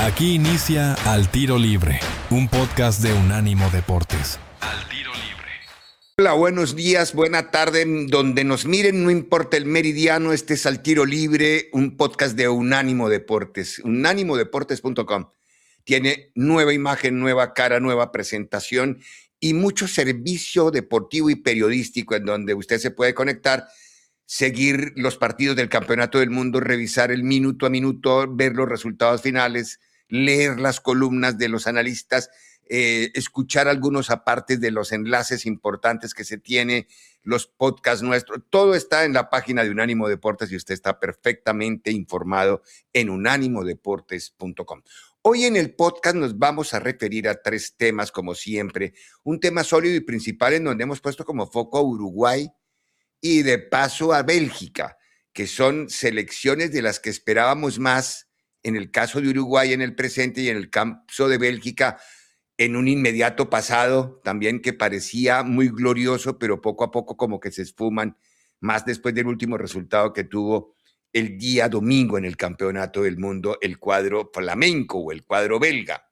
Aquí inicia Al Tiro Libre, un podcast de Unánimo Deportes. Al Tiro Libre. Hola, buenos días, buena tarde, donde nos miren, no importa el meridiano, este es Al Tiro Libre, un podcast de Unánimo Deportes, unánimodeportes.com. Tiene nueva imagen, nueva cara, nueva presentación y mucho servicio deportivo y periodístico en donde usted se puede conectar, seguir los partidos del Campeonato del Mundo, revisar el minuto a minuto, ver los resultados finales, leer las columnas de los analistas, escuchar algunos apartes de los enlaces importantes que se tiene, los podcasts nuestros. Todo está en la página de Unánimo Deportes y usted está perfectamente informado en unánimodeportes.com. Hoy en el podcast nos vamos a referir a 3 temas, como siempre. Un tema sólido y principal en donde hemos puesto como foco a Uruguay y de paso a Bélgica, que son selecciones de las que esperábamos más en el caso de Uruguay en el presente y en el caso de Bélgica en un inmediato pasado también que parecía muy glorioso, pero poco a poco como que se esfuman, más después del último resultado que tuvo el día domingo en el Campeonato del Mundo, el cuadro flamenco o el cuadro belga.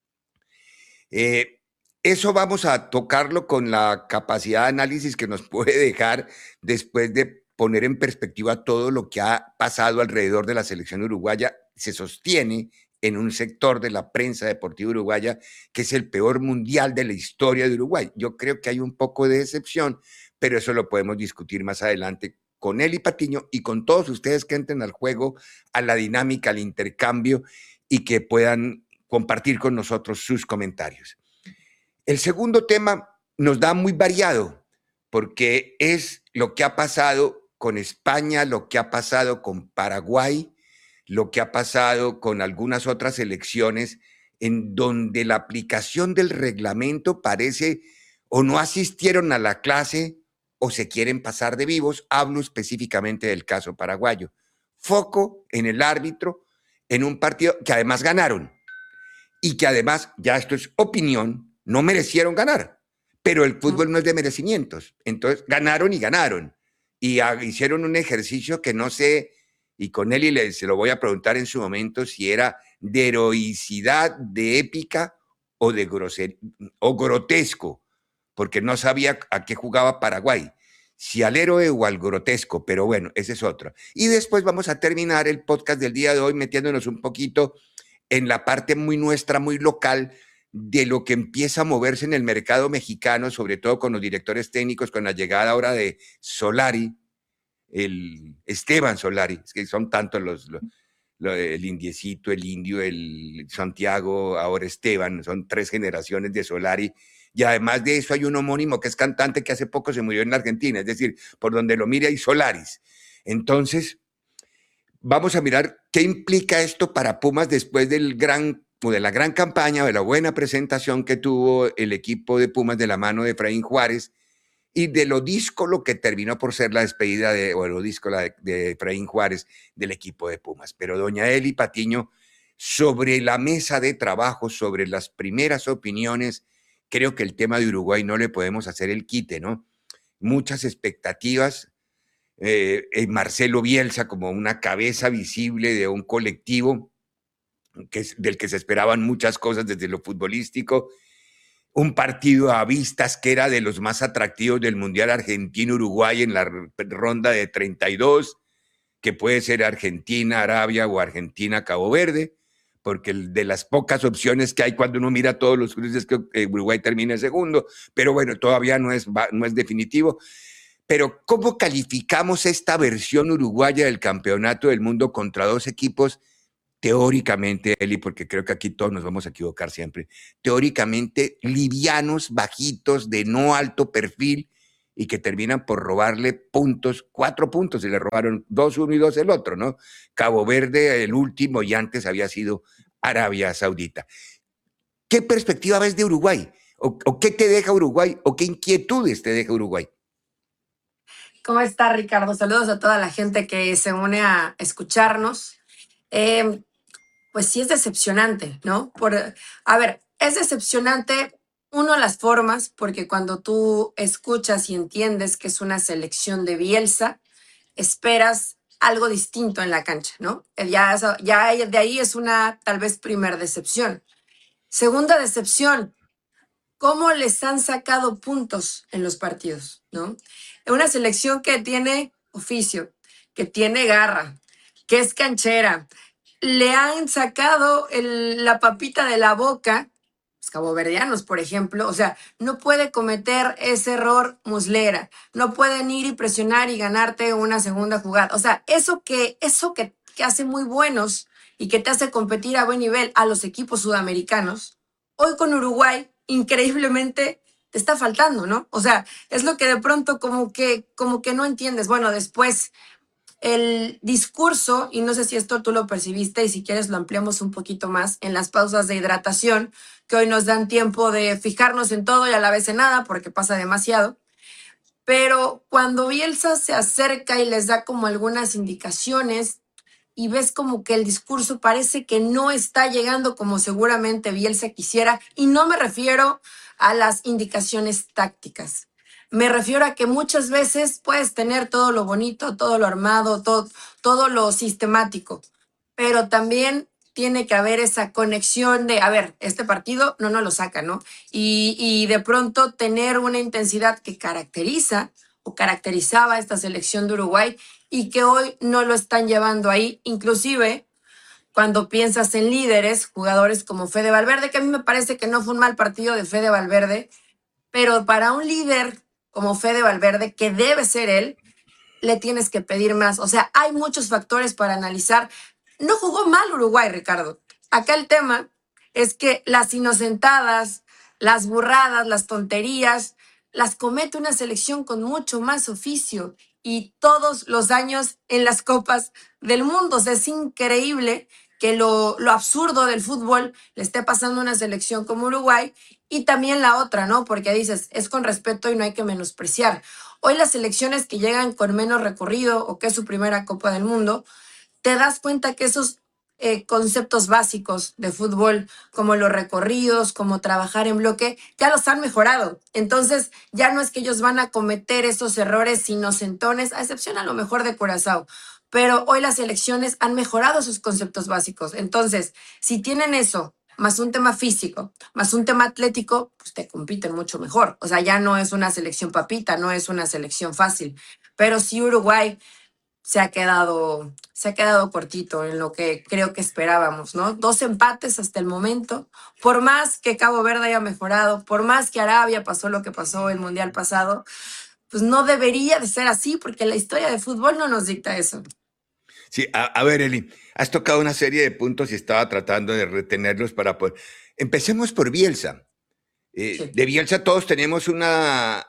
Eso vamos a tocarlo con la capacidad de análisis que nos puede dejar después de poner en perspectiva todo lo que ha pasado alrededor de la selección uruguaya. Se sostiene en un sector de la prensa deportiva uruguaya que es el peor mundial de la historia de Uruguay. Yo creo que hay un poco de excepción, pero eso lo podemos discutir más adelante con Eli Patiño y con todos ustedes que entren al juego, a la dinámica, al intercambio y que puedan compartir con nosotros sus comentarios. El segundo tema nos da muy variado porque es lo que ha pasado con España, lo que ha pasado con Paraguay, lo que ha pasado con algunas otras elecciones en donde la aplicación del reglamento parece o no asistieron a la clase o se quieren pasar de vivos. Hablo específicamente del caso paraguayo. Foco en el árbitro en un partido que además ganaron y que además, ya esto es opinión, no merecieron ganar, pero el fútbol no es de merecimientos. Entonces ganaron y ganaron y hicieron un ejercicio que no sé, y con él se lo voy a preguntar en su momento si era de heroicidad, de épica o de o grotesco, porque no sabía a qué jugaba Paraguay, si al héroe o al grotesco, pero bueno, ese es otro. Y después vamos a terminar el podcast del día de hoy metiéndonos un poquito en la parte muy nuestra, muy local, de lo que empieza a moverse en el mercado mexicano, sobre todo con los directores técnicos, con la llegada ahora de Solari, el Esteban Solari, es que son tantos el indiecito, el indio, el Santiago, ahora Esteban, son 3 generaciones de Solari, y además de eso hay un homónimo que es cantante que hace poco se murió en la Argentina, es decir, por donde lo mire hay Solaris. Entonces, vamos a mirar qué implica esto para Pumas después de la gran campaña, de la buena presentación que tuvo el equipo de Pumas de la mano de Efraín Juárez y de lo díscolo que terminó por ser la despedida de Efraín Juárez del equipo de Pumas. Pero doña Eli Patiño, sobre la mesa de trabajo, sobre las primeras opiniones, creo que el tema de Uruguay no le podemos hacer el quite, ¿no? Muchas expectativas, Marcelo Bielsa como una cabeza visible de un colectivo del que se esperaban muchas cosas desde lo futbolístico, un partido a vistas que era de los más atractivos del Mundial Argentina-Uruguay en la ronda de 32, que puede ser Argentina-Arabia o Argentina-Cabo Verde, porque de las pocas opciones que hay cuando uno mira todos los cruces que Uruguay termina segundo, pero bueno, todavía no es definitivo. Pero ¿cómo calificamos esta versión uruguaya del Campeonato del Mundo contra 2 equipos teóricamente, Eli, porque creo que aquí todos nos vamos a equivocar siempre, teóricamente livianos, bajitos, de no alto perfil y que terminan por robarle puntos, 4 puntos, y le robaron 2 uno y 2 el otro, ¿no? Cabo Verde, el último, y antes había sido Arabia Saudita. ¿Qué perspectiva ves de Uruguay? ¿O qué te deja Uruguay? ¿O qué inquietudes te deja Uruguay? ¿Cómo está, Ricardo? Saludos a toda la gente que se une a escucharnos. Pues sí es decepcionante, ¿no? A ver, es decepcionante, uno, las formas, porque cuando tú escuchas y entiendes que es una selección de Bielsa, esperas algo distinto en la cancha, ¿no? Ya de ahí es una tal vez primer decepción. Segunda decepción, cómo les han sacado puntos en los partidos, ¿no? Una selección que tiene oficio, que tiene garra, que es canchera, le han sacado la papita de la boca, los caboverdianos, por ejemplo, o sea, no puede cometer ese error Muslera, no pueden ir y presionar y ganarte una segunda jugada. O sea, que hace muy buenos y que te hace competir a buen nivel a los equipos sudamericanos, hoy con Uruguay, increíblemente, te está faltando, ¿no? O sea, es lo que de pronto como que no entiendes. Bueno, después el discurso, y no sé si esto tú lo percibiste y si quieres lo ampliamos un poquito más en las pausas de hidratación, que hoy nos dan tiempo de fijarnos en todo y a la vez en nada, porque pasa demasiado. Pero cuando Bielsa se acerca y les da como algunas indicaciones y ves como que el discurso parece que no está llegando como seguramente Bielsa quisiera, y no me refiero a las indicaciones tácticas. Me refiero a que muchas veces puedes tener todo lo bonito, todo lo armado, todo lo sistemático, pero también tiene que haber esa conexión de, a ver, este partido no nos lo saca, ¿no? Y de pronto tener una intensidad que caracteriza o caracterizaba a esta selección de Uruguay y que hoy no lo están llevando ahí, inclusive cuando piensas en líderes, jugadores como Fede Valverde, que a mí me parece que no fue un mal partido de Fede Valverde, pero para un líder como Fede Valverde, que debe ser él, le tienes que pedir más. O sea, hay muchos factores para analizar. No jugó mal Uruguay, Ricardo. Acá el tema es que las inocentadas, las burradas, las tonterías, las comete una selección con mucho más oficio y todos los años en las copas del mundo. O sea, es increíble que lo absurdo del fútbol le esté pasando a una selección como Uruguay y también la otra, ¿no? Porque dices, es con respeto y no hay que menospreciar. Hoy las selecciones que llegan con menos recorrido o que es su primera Copa del Mundo, te das cuenta que esos conceptos básicos de fútbol, como los recorridos, como trabajar en bloque, ya los han mejorado. Entonces, ya no es que ellos van a cometer esos errores inocentones, a excepción a lo mejor de Curazao. Pero hoy las selecciones han mejorado sus conceptos básicos. Entonces, si tienen eso, más un tema físico, más un tema atlético, pues te compiten mucho mejor. O sea, ya no es una selección papita, no es una selección fácil. Pero sí Uruguay se ha quedado cortito en lo que creo que esperábamos, ¿no? 2 empates hasta el momento. Por más que Cabo Verde haya mejorado, por más que Arabia pasó lo que pasó el Mundial pasado, pues no debería de ser así porque la historia de fútbol no nos dicta eso. Sí, a ver, Eli, has tocado una serie de puntos y estaba tratando de retenerlos para poder... Empecemos por Bielsa. Sí. De Bielsa todos tenemos una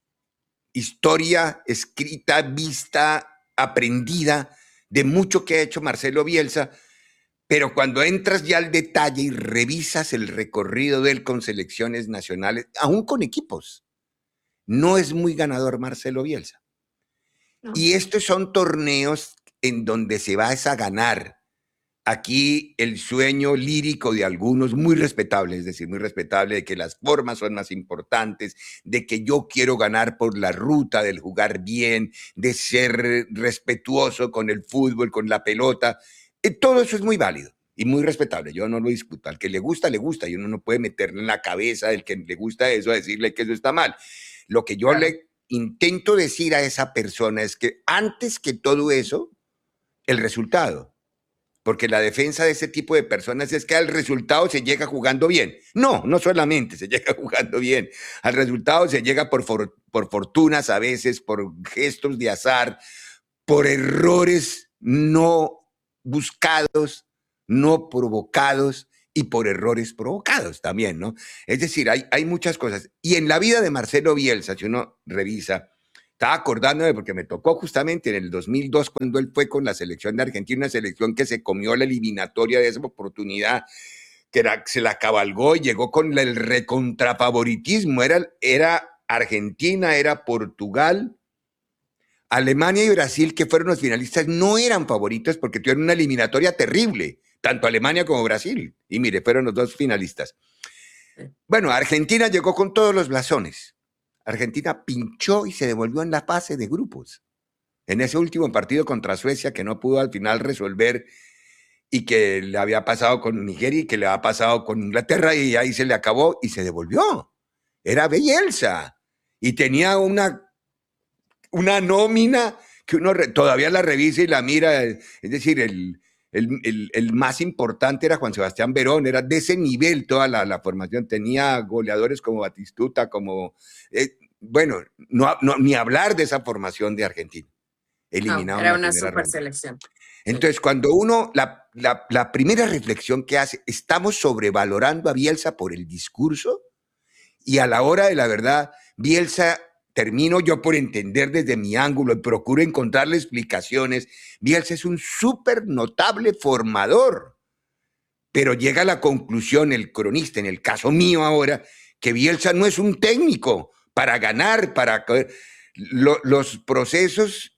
historia escrita, vista, aprendida de mucho que ha hecho Marcelo Bielsa, pero cuando entras ya al detalle y revisas el recorrido de él con selecciones nacionales, aún con equipos, no es muy ganador Marcelo Bielsa. ¿No? Y estos son torneos en donde se va a ganar. Aquí el sueño lírico de algunos, muy respetable, es decir, muy respetable, de que las formas son más importantes, de que yo quiero ganar por la ruta del jugar bien, de ser respetuoso con el fútbol, con la pelota. Todo eso es muy válido y muy respetable. Yo no lo discuto. Al que le gusta, y uno no puede meterle en la cabeza del que le gusta eso a decirle que eso está mal. Lo que yo Claro. le intento decir a esa persona es que antes que todo eso, el resultado. Porque la defensa de ese tipo de personas es que al resultado se llega jugando bien. No, no solamente se llega jugando bien. Al resultado se llega por fortunas a veces, por gestos de azar, por errores no buscados, no provocados y por errores provocados también, ¿no? Es decir, hay muchas cosas. Y en la vida de Marcelo Bielsa, si uno revisa, estaba acordándome porque me tocó justamente en el 2002 cuando él fue con la selección de Argentina, una selección que se comió la eliminatoria de esa oportunidad, se la cabalgó y llegó con el recontrafavoritismo. Era Argentina, era Portugal, Alemania y Brasil, que fueron los finalistas, no eran favoritos porque tuvieron una eliminatoria terrible, tanto Alemania como Brasil. Y mire, fueron los 2 finalistas. Bueno, Argentina llegó con todos los blasones. Argentina pinchó y se devolvió en la fase de grupos. en ese último partido contra Suecia que no pudo al final resolver y que le había pasado con Nigeria y que le había pasado con Inglaterra y ahí se le acabó y se devolvió. Era Bielsa y tenía una nómina que uno todavía la revisa y la mira, es decir, el más importante era Juan Sebastián Verón, era de ese nivel toda la formación, tenía goleadores como Batistuta, como, bueno, ni hablar de esa formación de Argentina, No, eliminado en era la una primera super ronda. selección. Sí. Entonces, cuando uno, la primera reflexión que hace, ¿estamos sobrevalorando a Bielsa por el discurso? Y a la hora de la verdad, Bielsa, termino yo por entender desde mi ángulo y procuro encontrarle explicaciones, Bielsa es un súper notable formador, pero llega a la conclusión el cronista, en el caso mío ahora, que Bielsa no es un técnico para ganar, los procesos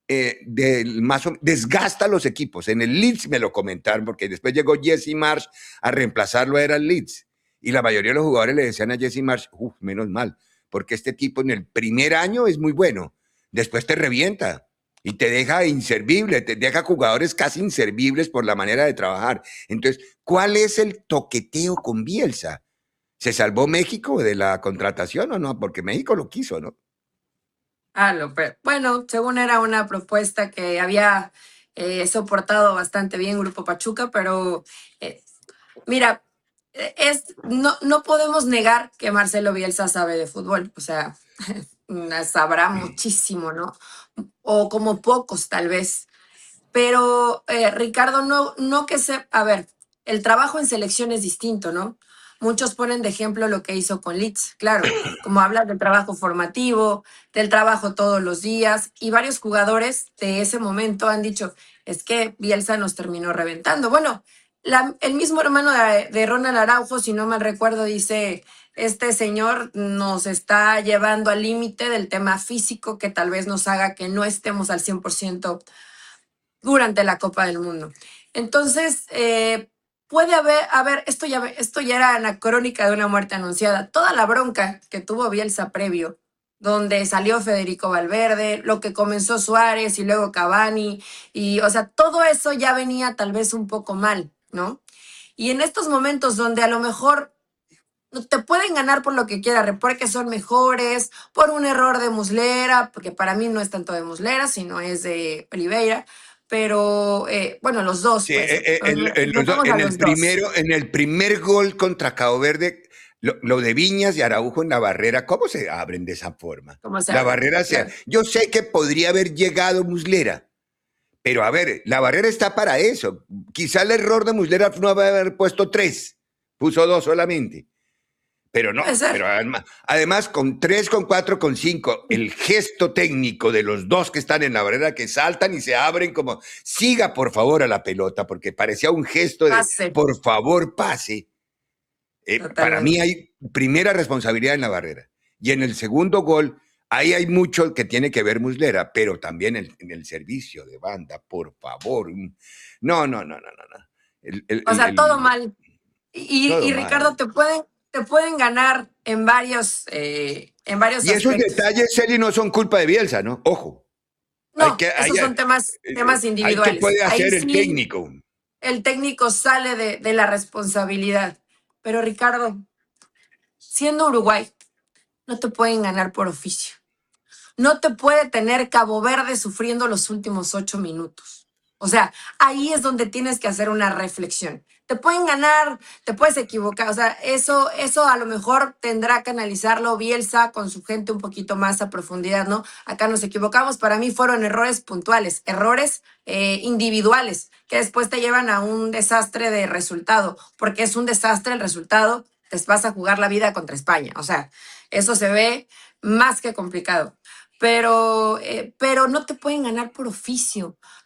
desgasta los equipos. En el Leeds me lo comentaron, porque después llegó Jesse Marsh a reemplazarlo, era el Leeds. Y la mayoría de los jugadores le decían a Jesse Marsh, menos mal, porque este tipo en el primer año es muy bueno, después te revienta y te deja inservible, te deja jugadores casi inservibles por la manera de trabajar. Entonces, ¿cuál es el toqueteo con Bielsa? ¿Se salvó México de la contratación o no? Porque México lo quiso, ¿no? Bueno, según era una propuesta que había soportado bastante bien Grupo Pachuca, pero eh, mira, no podemos negar que Marcelo Bielsa sabe de fútbol, o sea, sabrá muchísimo, ¿no? O como pocos tal vez. Pero Ricardo, no que se, a ver, el trabajo en selección es distinto, ¿no? Muchos ponen de ejemplo lo que hizo con Leeds, claro, como hablas del trabajo formativo, del trabajo todos los días, y varios jugadores de ese momento han dicho, es que Bielsa nos terminó reventando. Bueno, el mismo hermano de Ronald Araujo, si no mal recuerdo, dice, este señor nos está llevando al límite del tema físico que tal vez nos haga que no estemos al 100% durante la Copa del Mundo. Entonces, puede haber esto ya era la crónica de una muerte anunciada. Toda la bronca que tuvo Bielsa previo, donde salió Federico Valverde, lo que comenzó Suárez y luego Cavani, y, o sea, todo eso ya venía tal vez un poco mal, ¿no? Y en estos momentos donde a lo mejor te pueden ganar por lo que quieran, porque son mejores, por un error de Muslera, porque para mí no es tanto de Muslera, sino es de Oliveira, pero bueno, los dos, Sí, pues, metamos a en el los dos. primero, en el primer gol contra Cabo Verde, lo de Viñas y Araujo en la barrera, ¿cómo se abren de esa forma? ¿Cómo se La abren? barrera Claro. yo sé que podría haber llegado Muslera, pero a ver, la barrera está para eso. Quizá el error de Muslera no haber puesto 3, puso 2 solamente. Pero no, Puede ser. pero además con 3, con 4, con 5, el gesto técnico de los dos que están en la barrera que saltan y se abren como, siga por favor a la pelota, porque parecía un gesto de, Pase, por favor pase. Para mí totalmente. hay primera responsabilidad en la barrera. Y en el segundo gol, ahí hay mucho que tiene que ver Muslera, pero también en el servicio de banda, por favor. No, no, no, no, no, no. O sea, todo mal. Y Todo Ricardo, mal. te pueden ganar en varios Y esos aspectos. detalles, Celi, no son culpa de Bielsa, ¿no? Ojo. Hay No, que, esos son temas hay que individuales. puede Ahí hacer el sí, técnico. el técnico sale de la responsabilidad. Pero Ricardo, siendo Uruguay, no te pueden ganar por oficio. No te puede tener Cabo Verde sufriendo los últimos 8 minutos. O sea, ahí es donde tienes que hacer una reflexión. Te pueden ganar, te puedes equivocar. O sea, eso a lo mejor tendrá que analizarlo Bielsa con su gente un poquito más a profundidad, ¿no? Acá nos equivocamos. Para mí fueron errores puntuales, errores individuales, que después te llevan a un desastre de resultado, porque es un desastre el resultado. Te vas a jugar la vida contra España. O sea, eso se ve más que complicado, pero no te pueden ganar por oficio.